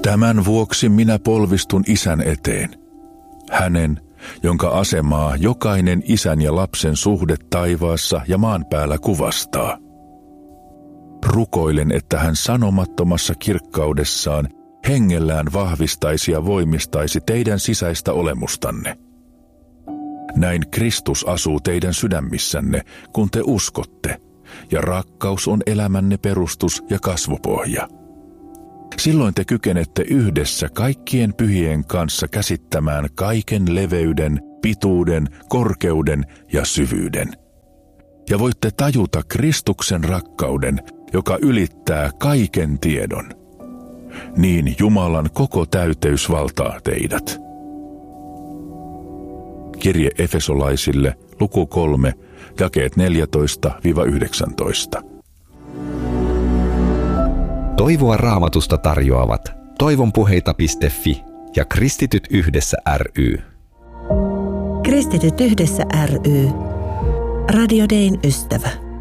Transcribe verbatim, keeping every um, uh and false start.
Tämän vuoksi minä polvistun Isän eteen, hänen, jonka asemaa jokainen isän ja lapsen suhde taivaassa ja maan päällä kuvastaa. Rukoilen, että hän sanomattomassa kirkkaudessaan hengellään vahvistaisi ja voimistaisi teidän sisäistä olemustanne. Näin Kristus asuu teidän sydämissänne, kun te uskotte, ja rakkaus on elämänne perustus ja kasvupohja. Silloin te kykenette yhdessä kaikkien pyhien kanssa käsittämään kaiken leveyden, pituuden, korkeuden ja syvyyden. Ja voitte tajuta Kristuksen rakkauden, joka ylittää kaiken tiedon. Niin Jumalan koko täyteys valtaa teidät. Kirje Efesolaisille, luku kolme, jakeet neljätoista yhdeksäntoista. Toivoa Raamatusta tarjoavat toivonpuheita piste fi ja Kristityt yhdessä ry. Kristityt yhdessä ry. Radio Dayn ystävä.